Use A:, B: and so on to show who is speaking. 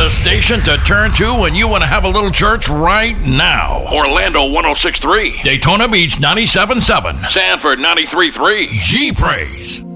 A: The station to turn to when you want to have a little church right now. Orlando 106.3, Daytona Beach 97.7, Sanford 93.3, G-Praise.